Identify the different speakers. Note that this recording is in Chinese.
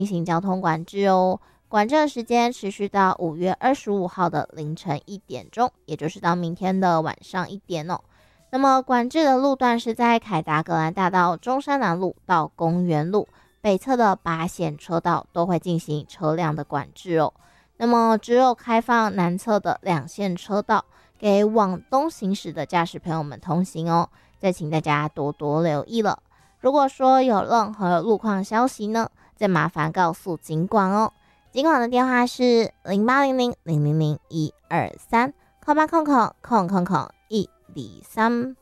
Speaker 1: 进行交通管制哦。管制的时间持续到5月25号的凌晨1点钟，也就是到明天的晚上1点哦。那么管制的路段是在凯达格兰大道、中山南路到公园路北侧的8线车道都会进行车辆的管制哦。那么只有开放南侧的2线车道给往东行驶的驾驶朋友们通行哦，再请大家多多留意了。如果说有任何路况消息呢，再麻烦告诉警管哦。警管的电话是0800000123，0800000123。